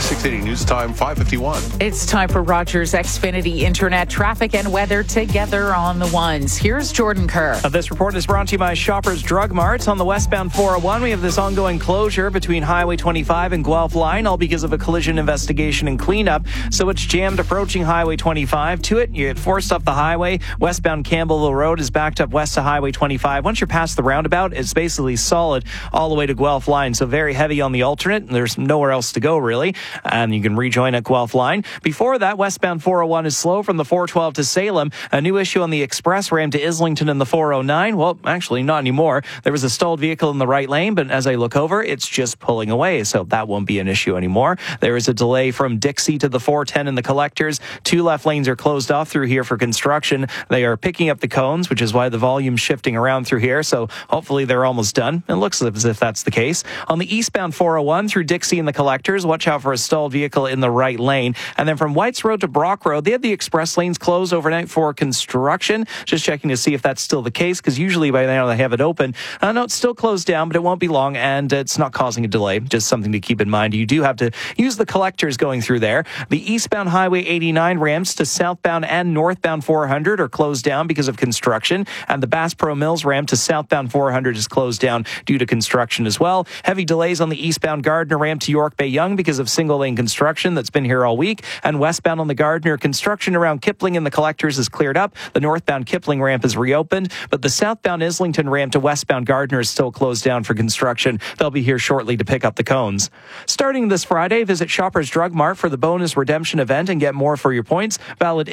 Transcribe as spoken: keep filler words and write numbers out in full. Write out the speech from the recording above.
six eighty News Time, five fifty-one. It's time for Rogers Xfinity Internet traffic and weather together on the ones. Here's Jordan Kerr. Uh, this report is brought to you by Shoppers Drug Mart. On the westbound four oh one, we have this ongoing closure between Highway twenty-five and Guelph Line, all because of a collision investigation and cleanup. So it's jammed approaching Highway twenty-five. To it, you get forced off the highway. Westbound Campbellville Road is backed up west of Highway twenty-five. Once you're past the roundabout, it's basically solid all the way to Guelph Line. So very heavy on the alternate. There's nowhere else to go, really. And you can rejoin at Guelph Line. Before that, westbound four oh one is slow from the four twelve to Salem. A new issue on the express ram to Islington in the four oh nine. Well, actually, not anymore. There was a stalled vehicle in the right lane, but as I look over, it's just pulling away. So that won't be an issue anymore. There is a delay from Dixie to the four ten in the collectors. Two left lanes are closed off through here for construction. They are picking up the cones, which is why the volume's shifting around through here. So hopefully they're almost done. It looks as if that's the case. On the eastbound four oh one through Dixie in the collectors, watch out for a stalled vehicle in the right lane. And then from Whites Road to Brock Road, they had the express lanes closed overnight for construction. Just checking to see if that's still the case, because usually by now they have it open. Uh, no, it's still closed down, but it won't be long, and it's not causing a delay. Just something to keep in mind. You do have to use the collectors going through there. The eastbound Highway eighty-nine ramps to southbound and northbound four hundred are closed down because of construction, and the Bass Pro Mills ramp to southbound four hundred is closed down due to construction as well. Heavy delays on the eastbound Gardner ramp to York Bay Yonge because of single lane construction that's been here all week, and westbound on the Gardner, construction around Kipling in the collectors is cleared up. The northbound Kipling ramp is reopened, but the southbound Islington ramp to westbound Gardner is still closed down for construction. They'll be here shortly to pick up the cones. Starting this Friday, visit Shoppers Drug Mart for the bonus redemption event and get more for your points. Valid